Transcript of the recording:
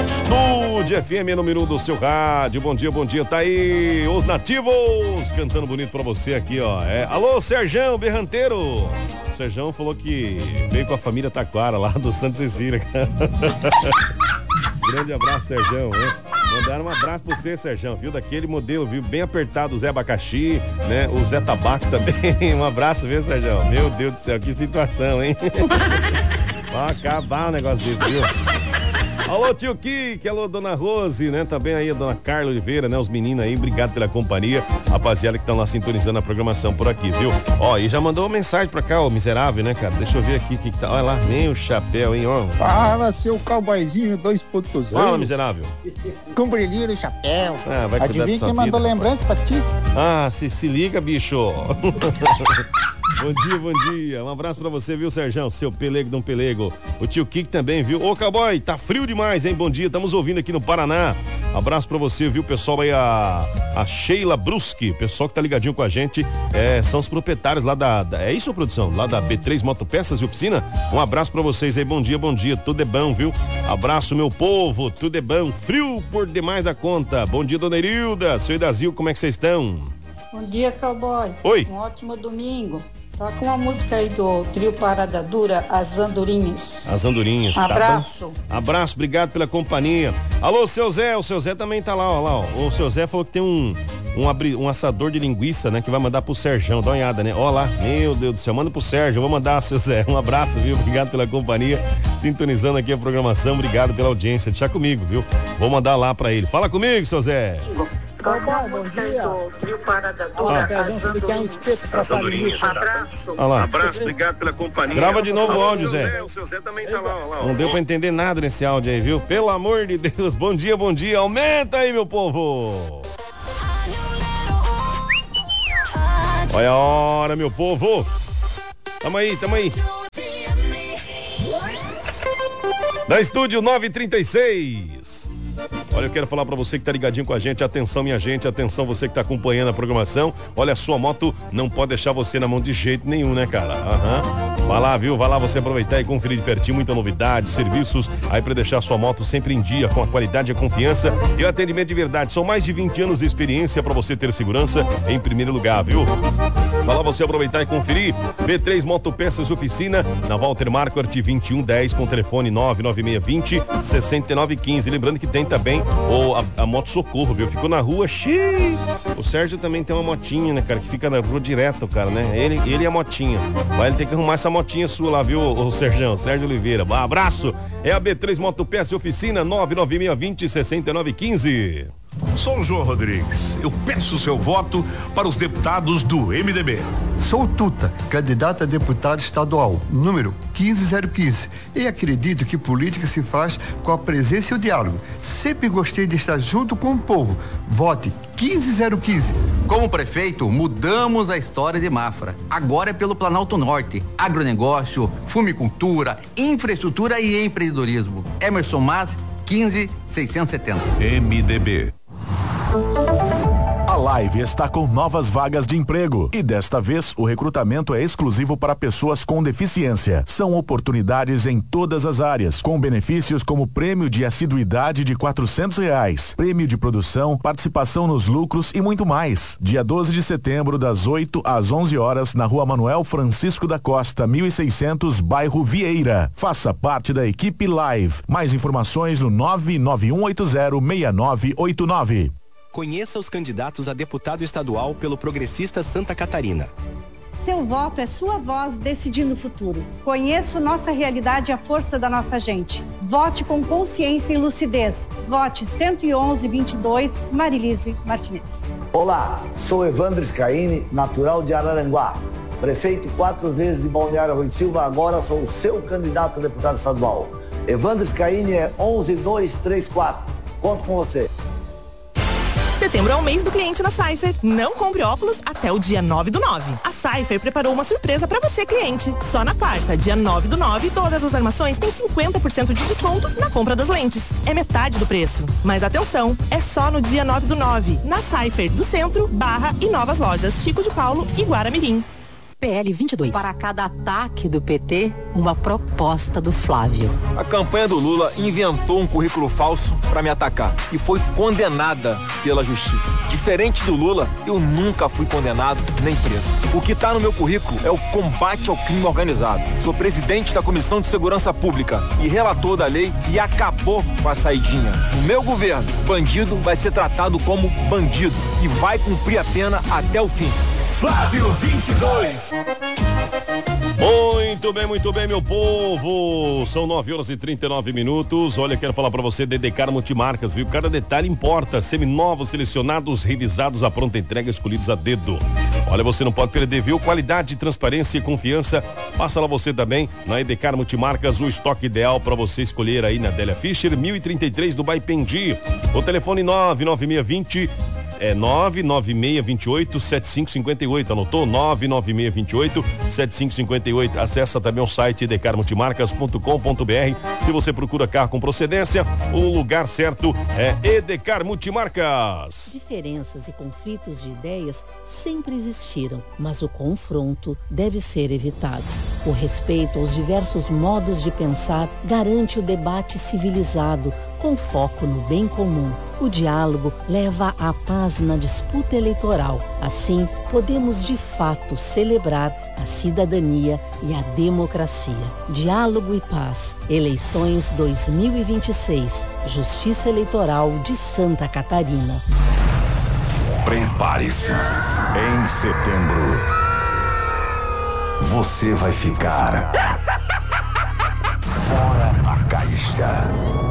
Estúdio FM, número 1 do seu rádio. Bom dia, tá aí os nativos cantando bonito pra você aqui, ó. Alô, Serjão Berranteiro. O Serjão falou que veio com a família Taquara lá do Santa Cecília. Grande abraço, Serjão, né? Mandaram um abraço pra você, Serjão, viu? Daquele modelo, viu? Bem apertado, o Zé Abacaxi, né? O Zé Tabaco também. Um abraço, viu, Serjão? Meu Deus do céu, que situação, hein? Vai acabar um negócio desse, viu? Alô, tio Kiki, alô, dona Rose, né? Também aí a dona Carla Oliveira, né? Os meninos aí, obrigado pela companhia. Rapaziada que estão lá sintonizando a programação por aqui, viu? Ó, e já mandou uma mensagem pra cá, ó, miserável, né, cara? Deixa eu ver aqui o que tá. Olha lá, nem o chapéu, hein, ó. Fala, seu cowboyzinho 2.0. Fala, miserável. Com brilhinho no chapéu. Ah, vai cuidar Adivinha da sua quem mandou vida, lembrança pra ti? Ah, se liga, bicho. Bom dia. Um abraço pra você, viu, Serjão? Seu pelego de um pelego. O tio Kiki também, viu? Ô, cowboy, tá frio demais, hein? Bom dia, estamos ouvindo aqui no Paraná. Abraço pra você, viu, pessoal aí, a Sheila Bruschi, pessoal que tá ligadinho com a gente, são os proprietários lá é isso, produção? Lá da B3 Motopeças e Oficina. Um abraço pra vocês aí, bom dia, tudo é bom, viu? Abraço, meu povo, tudo é bom, frio por demais da conta. Bom dia, dona Irilda, seu Idazil, como é que vocês estão? Bom dia, cowboy. Oi. Um ótimo domingo. Toca uma música aí do trio Parada Dura, As Andorinhas. As Andorinhas. Abraço. Tá, abraço, obrigado pela companhia. Alô, seu Zé, o seu Zé também tá lá, ó. O seu Zé falou que tem um assador de linguiça, né, que vai mandar pro Serjão, dá uma olhada, né? Ó lá, meu Deus do céu, manda pro Sérgio, eu vou mandar, seu Zé, um abraço, viu? Obrigado pela companhia, sintonizando aqui a programação, obrigado pela audiência, deixa comigo, viu? Vou mandar lá pra ele. Fala comigo, seu Zé. Bom dia. Do trio Parada Dura, As Andorinhas. Abraço. Abraço, obrigado pela companhia. Grava de novo o áudio, Zé. O seu Zé também tá lá. Não deu pra entender nada nesse áudio aí, viu? Pelo amor de Deus, bom dia, aumenta aí, meu povo. Olha a hora, meu povo. Tamo aí. Da Estúdio 936. Olha, eu quero falar pra você que tá ligadinho com a gente, atenção minha gente, atenção você que tá acompanhando a programação, olha, a sua moto não pode deixar você na mão de jeito nenhum, né, cara? Vai lá, viu? Vai lá você aproveitar e conferir de pertinho, muita novidade, serviços aí pra deixar a sua moto sempre em dia, com a qualidade, a confiança e o atendimento de verdade. São mais de 20 anos de experiência pra você ter segurança em primeiro lugar, viu? Vai lá você aproveitar e conferir. B3 Motopeças Oficina, na Walter Marquardt 2110, com telefone 99620-6915. Lembrando que tem também a moto socorro, viu? Ficou na rua, xiii. O Sérgio também tem uma motinha, né, cara, que fica na rua direto, cara, né? Ele e a motinha. Vai ter que arrumar essa motinha sua lá, viu, o Sérgio Oliveira. Abraço. É a B3 Motopeças Oficina, 99620-6915. Sou o João Rodrigues. Eu peço seu voto para os deputados do MDB. Sou o Tuta, candidato a deputado estadual, número 15015. E acredito que política se faz com a presença e o diálogo. Sempre gostei de estar junto com o povo. Vote 15015. Como prefeito, mudamos a história de Mafra. Agora é pelo Planalto Norte. Agronegócio, fumicultura, infraestrutura e empreendedorismo. Emerson Mas, 15670. MDB. A Live está com novas vagas de emprego e desta vez o recrutamento é exclusivo para pessoas com deficiência. São oportunidades em todas as áreas, com benefícios como prêmio de assiduidade de R$400, prêmio de produção, participação nos lucros e muito mais. Dia 12 de setembro, das 8 às 11 horas, na Rua Manuel Francisco da Costa, 1600, bairro Vieira. Faça parte da equipe Live. Mais informações no 991806989. Conheça os candidatos a deputado estadual pelo Progressista Santa Catarina. Seu voto é sua voz decidindo o futuro. Conheça nossa realidade e a força da nossa gente. Vote com consciência e lucidez. Vote 111-22, Marilise Martinez. Olá, sou Evandro Scaini, natural de Araranguá. Prefeito 4 vezes de Balneário Rui Silva, agora sou o seu candidato a deputado estadual. Evandro Scaini é 11234. Conto com você. Setembro é o mês do cliente na Cypher. Não compre óculos até o dia 9/9. A Cypher preparou uma surpresa para você, cliente. Só na quarta, dia 9/9, todas as armações têm 50% de desconto na compra das lentes. É metade do preço. Mas atenção, é só no dia 9/9, na Cypher do Centro, Barra e novas lojas Chico de Paulo e Guaramirim. PL 22. Para cada ataque do PT, uma proposta do Flávio. A campanha do Lula inventou um currículo falso para me atacar e foi condenada pela justiça. Diferente do Lula, eu nunca fui condenado nem preso. O que está no meu currículo é o combate ao crime organizado. Sou presidente da Comissão de Segurança Pública e relator da lei e acabou com a saidinha. No meu governo, bandido vai ser tratado como bandido e vai cumprir a pena até o fim. Flávio 22. Muito bem, meu povo. São 9h39. Olha, quero falar pra você, Dedecar Multimarcas, viu? Cada detalhe importa. Seminovos, selecionados, revisados, à pronta entrega, escolhidos a dedo. Olha, você não pode perder, viu? Qualidade, transparência e confiança. Passa lá você também, na Dedecar Multimarcas, o estoque ideal pra você escolher aí na Délia Fischer, 1033 do Baipendi. O telefone 99620 99628-7558, anotou? 99628-7558. Acessa também o site edecarmultimarcas.com.br. Se você procura carro com procedência, o lugar certo é Edecar Multimarcas. Diferenças e conflitos de ideias sempre existiram, mas o confronto deve ser evitado. O respeito aos diversos modos de pensar garante o debate civilizado, com foco no bem comum. O diálogo leva à paz na disputa eleitoral. Assim, podemos de fato celebrar a cidadania e a democracia. Diálogo e paz. Eleições 2026. Justiça Eleitoral de Santa Catarina. Prepare-se. Em setembro, você vai ficar fora da caixa.